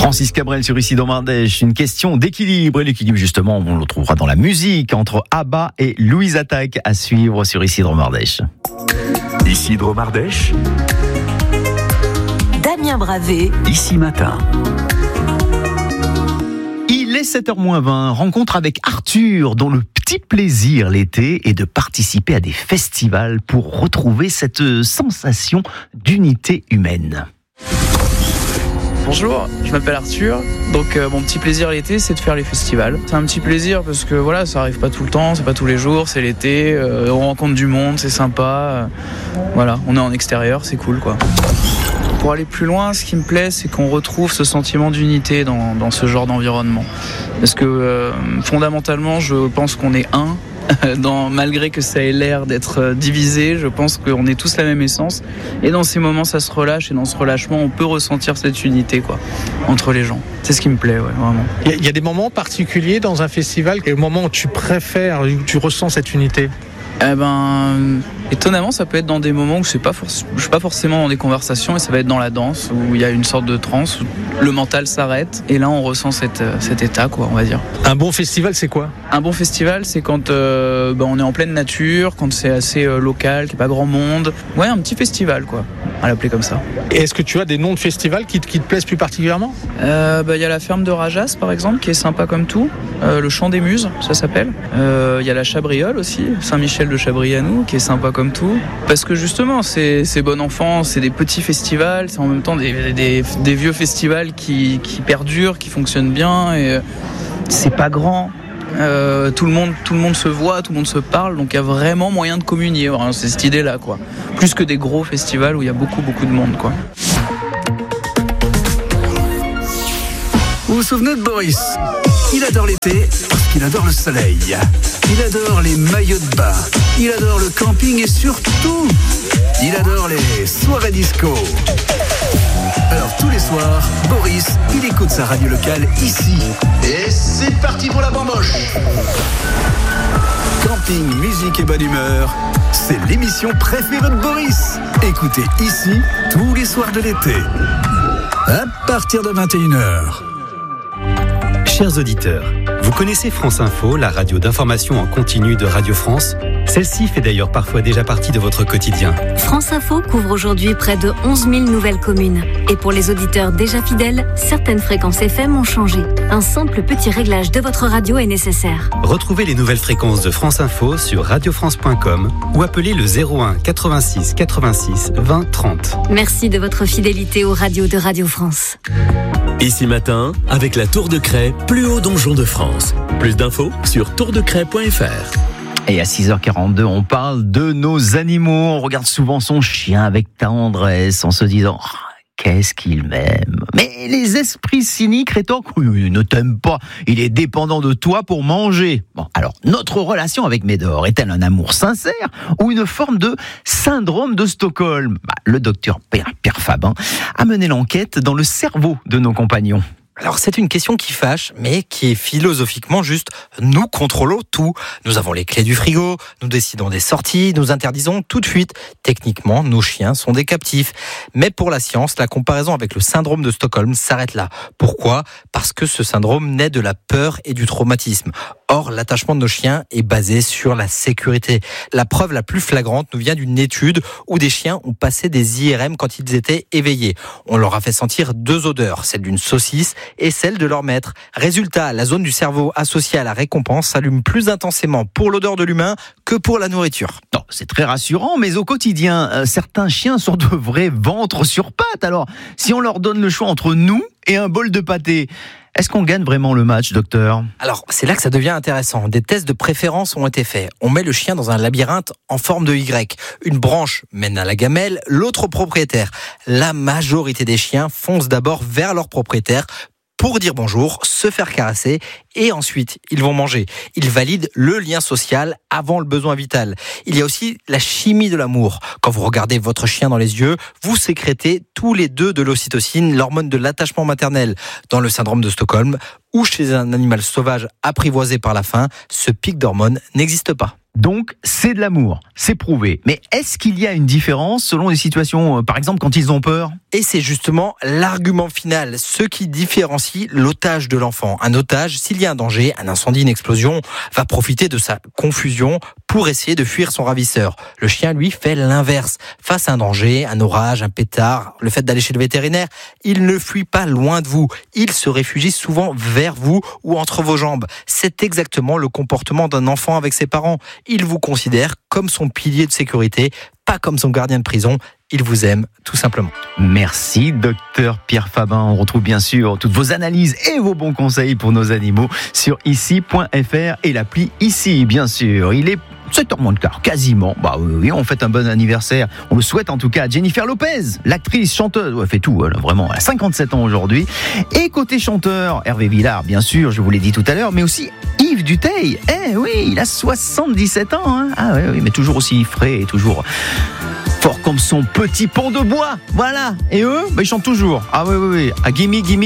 Francis Cabrel sur Ici dans Mardèche, une question d'équilibre. Et l'équilibre, justement, on le trouvera dans la musique entre Abba et Louise Attaque, à suivre sur Ici dans Mardèche. Ici dans Mardèche, Damien Bravé, Ici Matin. Il est 7h-20, rencontre avec Arthur, dont le petit plaisir l'été est de participer à des festivals pour retrouver cette sensation d'unité humaine. Bonjour, je m'appelle Arthur, donc mon petit plaisir l'été c'est de faire les festivals. C'est un petit plaisir parce que voilà, ça arrive pas tout le temps, c'est pas tous les jours, c'est l'été, on rencontre du monde, c'est sympa, voilà, on est en extérieur, c'est cool quoi. Pour aller plus loin, ce qui me plaît, c'est qu'on retrouve ce sentiment d'unité dans ce genre d'environnement. Parce que fondamentalement, je pense qu'on est un. Malgré que ça ait l'air d'être divisé, je pense qu'on est tous la même essence. Et dans ces moments, ça se relâche. Et dans ce relâchement, on peut ressentir cette unité quoi, entre les gens. C'est ce qui me plaît, ouais, vraiment. Il y a des moments particuliers dans un festival, et au moment où tu préfères, où tu ressens cette unité? Étonnamment, ça peut être dans des moments où je suis pas forcément dans des conversations, et ça va être dans la danse où il y a une sorte de transe où le mental s'arrête et là on ressent cet état quoi, on va dire. Un bon festival, c'est quoi? Un bon festival, c'est quand on est en pleine nature, quand c'est assez local, qu'il n'y a pas grand monde. Ouais, un petit festival quoi, on va l'appeler comme ça. Et est-ce que tu as des noms de festivals qui te plaisent plus particulièrement? Il y a la ferme de Rajas par exemple qui est sympa comme tout. Le Chant des Muses, ça s'appelle. Il y a la Chabriole aussi, Saint-Michel de Chabrianou, qui est sympa comme tout. Parce que justement, c'est bon enfant, c'est des petits festivals, c'est en même temps des vieux festivals qui perdurent, qui fonctionnent bien. Et c'est pas grand. Tout le monde se voit, tout le monde se parle, donc il y a vraiment moyen de communier. C'est cette idée-là, quoi. Plus que des gros festivals où il y a beaucoup de monde, quoi. Vous vous souvenez de Boris? Il adore l'été parce qu'il adore le soleil. Il adore les maillots de bain. Il adore le camping et surtout, il adore les soirées disco. Alors tous les soirs, Boris, il écoute sa radio locale ici. Et c'est parti pour la bamboche. Camping, musique et bonne humeur, c'est l'émission préférée de Boris. Écoutez ici tous les soirs de l'été. À partir de 21h. Chers auditeurs, vous connaissez France Info, la radio d'information en continu de Radio France? Celle-ci fait d'ailleurs parfois déjà partie de votre quotidien. France Info couvre aujourd'hui près de 11 000 nouvelles communes. Et pour les auditeurs déjà fidèles, certaines fréquences FM ont changé. Un simple petit réglage de votre radio est nécessaire. Retrouvez les nouvelles fréquences de France Info sur radiofrance.com ou appelez le 01 86 86 20 30. Merci de votre fidélité aux radios de Radio France. Ici Matin, avec la Tour de Craie, plus haut donjon de France. Plus d'infos sur tourdecraie.fr. Et à 6h42, on parle de nos animaux. On regarde souvent son chien avec tendresse en se disant « Qu'est-ce qu'il m'aime ?» Mais les esprits cyniques rétorquent « Oui, il ne t'aime pas, il est dépendant de toi pour manger. » Bon, alors, notre relation avec Médor est-elle un amour sincère ou une forme de syndrome de Stockholm? Le docteur Pierre Fabin a mené l'enquête dans le cerveau de nos compagnons. Alors c'est une question qui fâche, mais qui est philosophiquement juste. Nous contrôlons tout. Nous avons les clés du frigo, nous décidons des sorties, nous interdisons tout de suite. Techniquement, nos chiens sont des captifs. Mais pour la science, la comparaison avec le syndrome de Stockholm s'arrête là. Pourquoi ? Parce que ce syndrome naît de la peur et du traumatisme. Or, l'attachement de nos chiens est basé sur la sécurité. La preuve la plus flagrante nous vient d'une étude où des chiens ont passé des IRM quand ils étaient éveillés. On leur a fait sentir deux odeurs, celle d'une saucisse et celle de leur maître. Résultat, la zone du cerveau associée à la récompense s'allume plus intensément pour l'odeur de l'humain que pour la nourriture. Non, c'est très rassurant, mais au quotidien, certains chiens sont de vrais ventres sur pattes. Alors, si on leur donne le choix entre nous et un bol de pâté, est-ce qu'on gagne vraiment le match, docteur ? Alors, c'est là que ça devient intéressant. Des tests de préférence ont été faits. On met le chien dans un labyrinthe en forme de Y. Une branche mène à la gamelle, l'autre au propriétaire. La majorité des chiens foncent d'abord vers leur propriétaire pour dire bonjour, se faire caresser et ensuite ils vont manger. Ils valident le lien social avant le besoin vital. Il y a aussi la chimie de l'amour. Quand vous regardez votre chien dans les yeux, vous sécrétez tous les deux de l'ocytocine, l'hormone de l'attachement maternel. Dans le syndrome de Stockholm ou chez un animal sauvage apprivoisé par la faim, ce pic d'hormones n'existe pas. Donc, c'est de l'amour, c'est prouvé. Mais est-ce qu'il y a une différence selon les situations, par exemple quand ils ont peur ? Et c'est justement l'argument final, ce qui différencie l'otage de l'enfant. Un otage, s'il y a un danger, un incendie, une explosion, va profiter de sa confusion pour essayer de fuir son ravisseur. Le chien, lui, fait l'inverse. Face à un danger, un orage, un pétard, le fait d'aller chez le vétérinaire, il ne fuit pas loin de vous. Il se réfugie souvent vers vous ou entre vos jambes. C'est exactement le comportement d'un enfant avec ses parents. Il vous considère comme son pilier de sécurité, pas comme son gardien de prison. Il vous aime, tout simplement. Merci, docteur Pierre Fabin. On retrouve bien sûr toutes vos analyses et vos bons conseils pour nos animaux sur ici.fr et l'appli Ici, bien sûr. Il est 7h moins le quart, quasiment. Bah oui, on fête un bon anniversaire. On le souhaite en tout cas à Jennifer Lopez, l'actrice, chanteuse. Elle fait tout, elle, vraiment. Elle a 57 ans aujourd'hui. Et côté chanteur, Hervé Villard, bien sûr, je vous l'ai dit tout à l'heure, mais aussi Yves Duteil. Eh oui, il a 77 ans. Hein. Ah oui, mais toujours aussi frais et toujours fort comme son petit pont de bois. Voilà. Et eux, ils chantent toujours. Ah oui. À Gimme, Gimme.